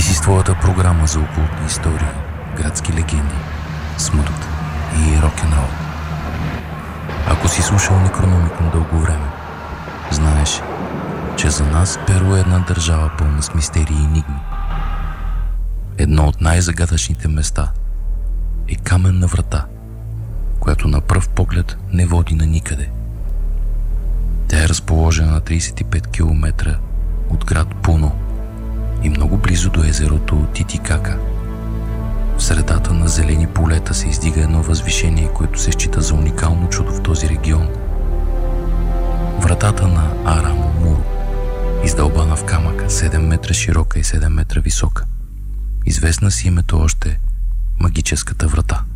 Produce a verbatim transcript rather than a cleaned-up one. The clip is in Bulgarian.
си с твоята програма за окултни истории, градски легенди, смърт и рок-н-рол. Ако си слушал Некрономикон дълго време, знаеш, че за нас Перу е една държава пълна с мистерии и енигми. Едно от най-загадъчните места е Каменна врата, която на пръв поглед не води на никъде. Тя е разположена на тридесет и пет километра от град Пуно и много близо до езерото Титикака. В средата на зелени полета се издига едно възвишение, което се счита за уникално чудо в този регион. Вратата на Арамомуро, издълбана в камъка, седем метра широка и седем метра висока. Известна с името още Магическата врата.